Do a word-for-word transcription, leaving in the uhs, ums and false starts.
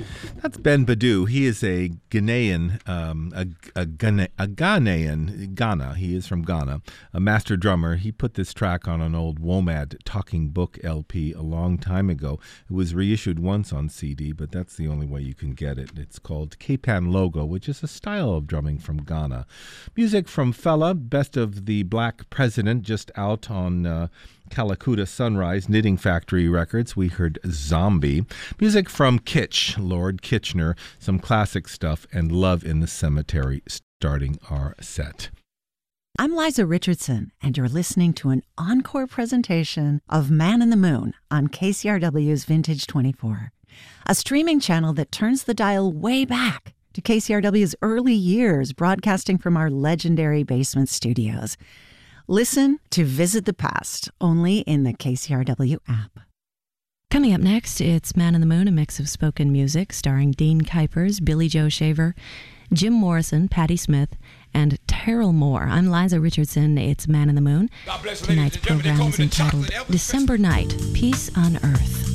That's Ben Badu. He is a Ghanaian, um, a, a, Ghana, a Ghanaian, Ghana. He is from Ghana, a master drummer. He put this track on an old WOMAD Talking Book L P a long time ago. It was reissued once on C D, but that's the only way you can get it. It's called K-Pan Logo, which is a style of drumming from Ghana. Music from Fela, Best of the Black President, just out on uh, Calacuta Sunrise, Knitting Factory Records. We heard Zombie. Music from Kitsch, Lord Kitchener, some classic stuff, and Love in the Cemetery starting our set. I'm Liza Richardson, and you're listening to an encore presentation of Man in the Moon on K C R W's Vintage twenty-four, a streaming channel that turns the dial way back to K C R W's early years, broadcasting from our legendary basement studios. Listen to Visit the Past, only in the K C R W app. Coming up next, it's Man in the Moon, a mix of spoken music starring Dean Kuipers, Billy Joe Shaver, Jim Morrison, Patti Smith, and Terrell Moore. I'm Liza Richardson. It's Man in the Moon. Tonight's program is entitled December Night, Peace on Earth.